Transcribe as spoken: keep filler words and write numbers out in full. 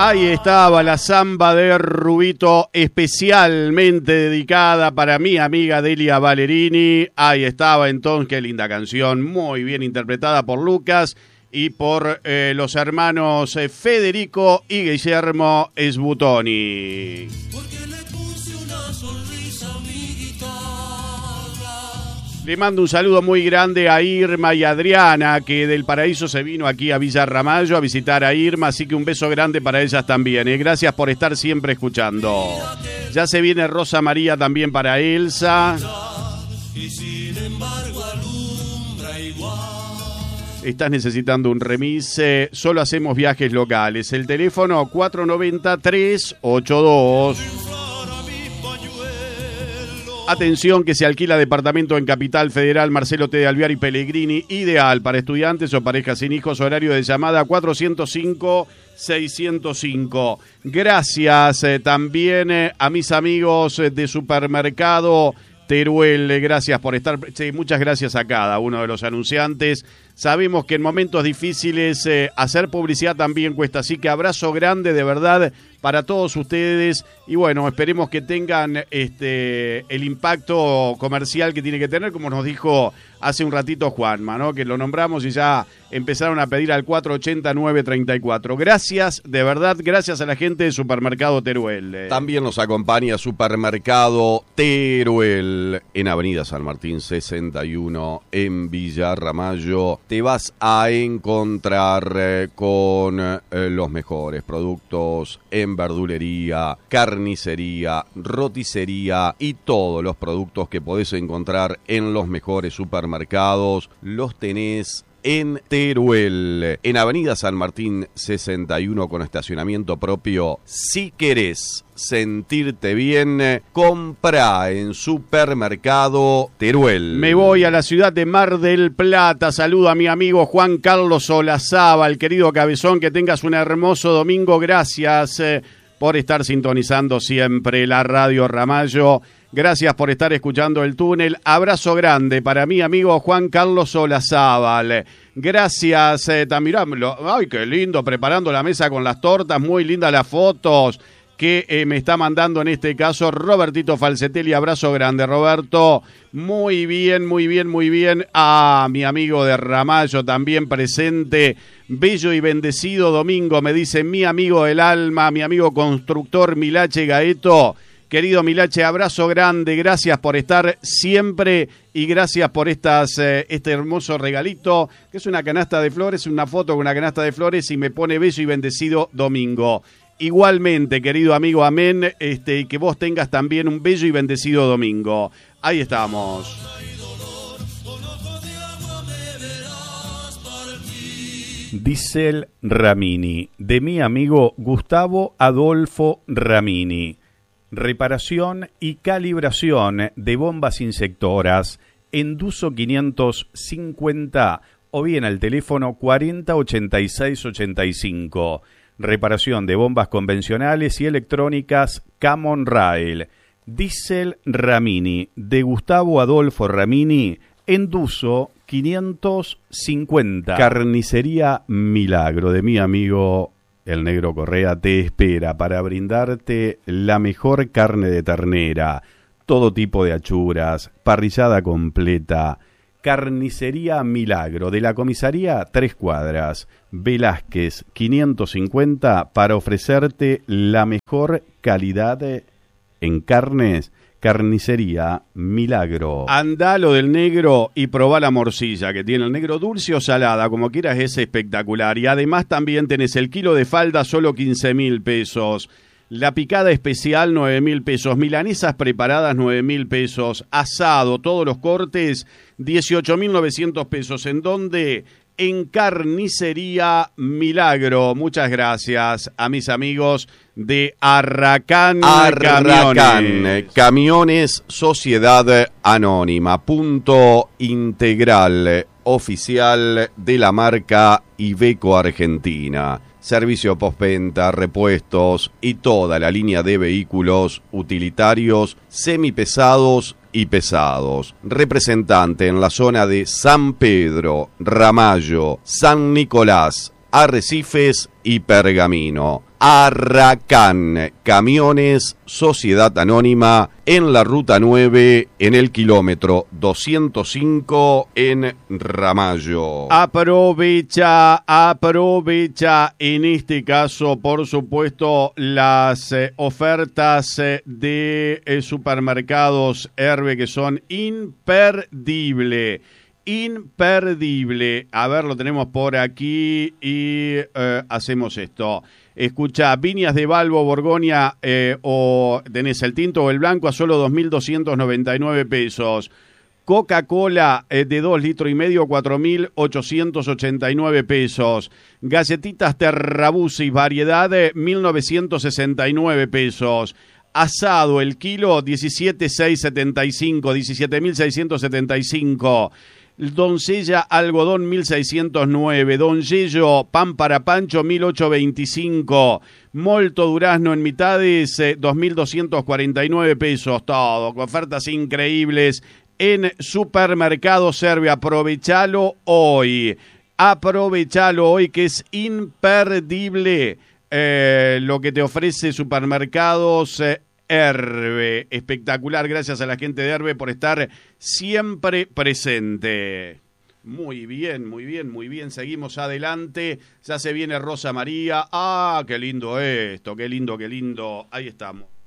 Ahí estaba la samba de Rubito, especialmente dedicada para mi amiga Delia Ballerini. Ahí estaba entonces, qué linda canción, muy bien interpretada por Lucas y por eh, los hermanos eh, Federico y Guillermo Sbutoni. Le mando un saludo muy grande a Irma y Adriana, que del Paraíso se vino aquí a Villa Ramallo a visitar a Irma, así que un beso grande para ellas también. ¿eh? Gracias por estar siempre escuchando. Ya se viene Rosa María también para Elsa. Estás necesitando un remis, eh, solo hacemos viajes locales. El teléfono cuatro noventa, tres ochenta y dos. Atención, que se alquila departamento en Capital Federal, Marcelo T. de Alvear y Pellegrini, ideal para estudiantes o parejas sin hijos, horario de llamada cuatrocientos cinco, seiscientos cinco. Gracias eh, también eh, a mis amigos eh, de Supermercado Teruel, gracias por estar, sí, muchas gracias a cada uno de los anunciantes. Sabemos que en momentos difíciles eh, hacer publicidad también cuesta, así que abrazo grande de verdad para todos ustedes y bueno, esperemos que tengan este el impacto comercial que tiene que tener, como nos dijo hace un ratito Juanma, ¿no? Que lo nombramos y ya empezaron a pedir al cuatro ochenta, nueve treinta y cuatro. Gracias, de verdad, gracias a la gente de Supermercado Teruel. También nos acompaña Supermercado Teruel en Avenida San Martín sesenta y uno en Villa Ramallo. Te vas a encontrar eh, con eh, los mejores productos en verdulería, carnicería, roticería y todos los productos que podés encontrar en los mejores supermercados los tenés en Teruel, en Avenida San Martín sesenta y uno con estacionamiento propio. Si querés sentirte bien, compra en Supermercado Teruel. Me voy a la ciudad de Mar del Plata. Saludo a mi amigo Juan Carlos Olazábal, querido cabezón, que tengas un hermoso domingo. Gracias eh, por estar sintonizando siempre la Radio Ramallo. Gracias por estar escuchando El Túnel. Abrazo grande para mi amigo Juan Carlos Olazábal. Gracias, eh, también. Ay, qué lindo, preparando la mesa con las tortas. Muy lindas las fotos que eh, me está mandando en este caso Robertito Falcetelli. Abrazo grande, Roberto. Muy bien, muy bien, muy bien. A mi amigo de Ramallo también presente. Bello y bendecido domingo, me dice mi amigo del alma, mi amigo constructor Milache Gaeto. Querido Milache, abrazo grande, gracias por estar siempre y gracias por estas eh, este hermoso regalito, que es una canasta de flores, una foto con una canasta de flores y me pone bello y bendecido domingo. Igualmente, querido amigo, amén, este, y que vos tengas también un bello y bendecido domingo. Ahí estamos. Diesel Ramini, de mi amigo Gustavo Adolfo Ramini. Reparación y calibración de bombas inyectoras, Enduso quinientos cincuenta o bien al teléfono cuarenta ochenta y seis ochenta y cinco. Reparación de bombas convencionales y electrónicas Camon Rail. Diesel Ramini, de Gustavo Adolfo Ramini, Enduso quinientos cincuenta. Carnicería Milagro, de mi amigo El Negro Correa, te espera para brindarte la mejor carne de ternera, todo tipo de achuras, parrillada completa. Carnicería Milagro, de la comisaría Tres Cuadras, Velázquez quinientos cincuenta, para ofrecerte la mejor calidad en carnes. Carnicería Milagro. Andá lo del negro y probá la morcilla que tiene. El negro dulce o salada, como quieras, es espectacular. Y además también tenés el kilo de falda solo quince mil pesos. La picada especial nueve mil pesos. Milanesas preparadas nueve mil pesos. Asado, todos los cortes dieciocho mil novecientos pesos. ¿En dónde? En Carnicería Milagro. Muchas gracias a mis amigos de Arracán, Arracán Camiones. Camiones Sociedad Anónima, punto integral oficial de la marca Iveco Argentina. Servicio postventa, repuestos y toda la línea de vehículos utilitarios, semipesados y pesados. Representante en la zona de San Pedro, Ramallo, San Nicolás, Arrecifes y Pergamino. Arracán Camiones, Sociedad Anónima, en la Ruta nueve, en el kilómetro doscientos cinco, en Ramallo. Aprovecha, aprovecha en este caso, por supuesto, las eh, ofertas eh, de eh, supermercados Herbe, que son imperdibles. Imperdible. A ver, lo tenemos por aquí y eh, hacemos esto. Escucha, Viñas de Balbo, Borgoña, eh, o tenés el tinto o el blanco a solo dos mil doscientos noventa y nueve pesos. Coca-Cola eh, de dos litros y medio, cuatro mil ochocientos ochenta y nueve pesos. Galletitas Terrabusis, variedad de mil novecientos sesenta y nueve pesos. Asado, el kilo, diecisiete mil seiscientos setenta y cinco, diecisiete mil seiscientos setenta y cinco. Doncella algodón mil seiscientos nueve, Don Yello pan para pancho mil ochocientos veinticinco, Molto durazno en mitades eh, dos mil doscientos cuarenta y nueve pesos, todo, con ofertas increíbles en Supermercado Herbe. Aprovechalo hoy, aprovechalo hoy que es imperdible eh, lo que te ofrece Supermercados eh, Herbe. Espectacular, gracias a la gente de Herbe por estar siempre presente. Muy bien, muy bien, muy bien, seguimos adelante, ya se viene Rosa María. Ah, qué lindo esto, qué lindo, qué lindo, ahí estamos.